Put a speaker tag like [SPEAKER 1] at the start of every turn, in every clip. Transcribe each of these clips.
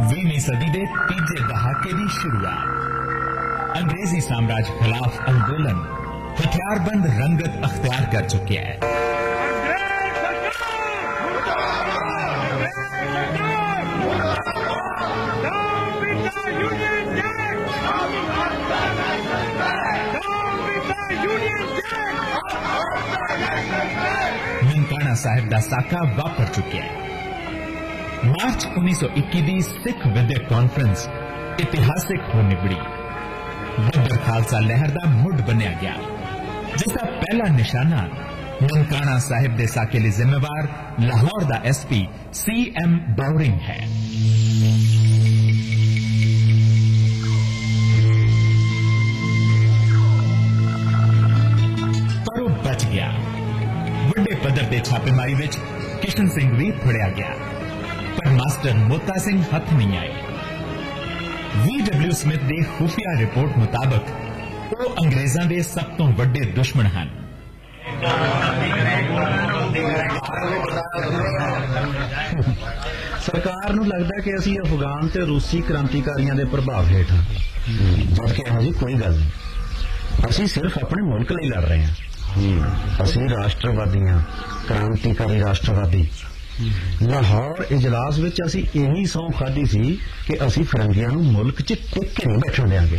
[SPEAKER 1] 20ਵੀਂ सदी के तीजे दहाके की शुरुआत। अंग्रेजी साम्राज्य खिलाफ अंदोलन हथियारबंद रंगत अख्तियार कर चुके हैं। ननकाना साहिब का साका वापर चुके हैं। मार्च 1921 की सिख विद्यक कॉन्फ्रेंस इतिहासिक हो निबड़ी। बद्दर खालसा लहर का मुढ़ बनया गया, जिसका पहला निशाना ननकाना साहिब के साके लिए जिम्मेवार लाहौर का SP CM बौरिंग है। पर वो बच गया। बड़े पद्धर के छापेमारी विच किशन सिंह भी फड़िया गया, पर मास्टर मोता सिंह हथ नहीं आए। VW स्मिथ के खुफिया रिपोर्ट मुताबिक वो अंग्रेजों के सब तो बड़े दुश्मन हैं।
[SPEAKER 2] सरकार नूं लगदा कि असीं अफगान ते रूसी क्रांतिकारियों के प्रभाव हेठ हां, जबकि इहो जी कोई गल नहीं। असीं सिर्फ अपने मुल्क लई लड़ रहे हैं। असीं राष्ट्रवादी हां, क्रांतिकारी राष्ट्रवादी। लाहौर इजलास विच असीं यही सौं खाधी सी कि असीं फिरंगियां नूं मुल्क च टिक के नहीं बैठण देंगे।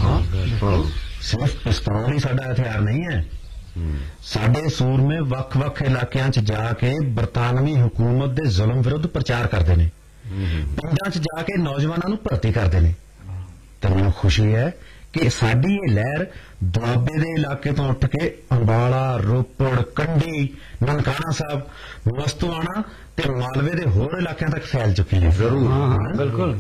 [SPEAKER 2] सिर्फ पिस्तौल ही साडा हथियार नहीं है। साडे सूरमे वख-वख इलाकियां च जाके बरतानवी हुकूमत दे जुल्म विरुद्ध प्रचार करते हैं। पिंडां च जाके नौजवानों नूं भर्ती करते हैं। ते मैनूं खुशी है कि साडी ये लहर दुआबे दे इलाके तो उठ के अंबाला, रोपड़, कंडी, ननकाना साहब, मस्तुआना ते मालवे दे होर इलाकियां तक फैल चुकी है। जरूर, बिल्कुल।